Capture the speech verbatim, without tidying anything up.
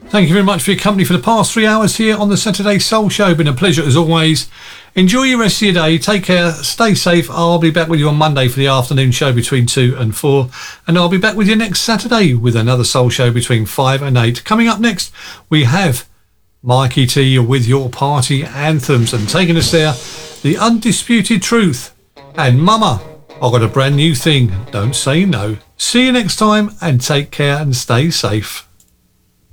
Thank you very much for your company for the past three hours here on the Saturday Soul Show. Been a pleasure as always. Enjoy your rest of your day. Take care. Stay safe. I'll be back with you on Monday for the afternoon show between two and four. And I'll be back with you next Saturday with another Soul Show between five and eight. Coming up next, we have Mikey T with your party anthems. And taking us there, The Undisputed Truth. And Mama, I've got a brand new thing. Don't say no. See you next time and take care and stay safe.